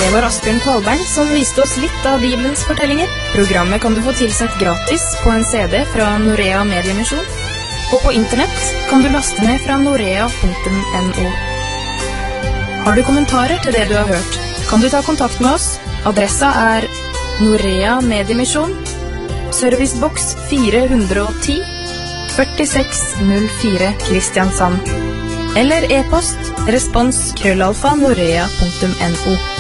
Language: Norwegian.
Det var Asbjørn Kvalberg som viste oss litt av Bibelens fortellinger. Programmet kan du få tilsendt gratis på en CD fra Norea Mediemisjon, og på internett kan du laste ned fra norea.no. Har du kommentarer til det du har hørt, kan du ta kontakt med oss. Adressa er Norea Mediemisjon, Servicebox 410, 4604 Kristiansand. Eller e-post respons@norea.no.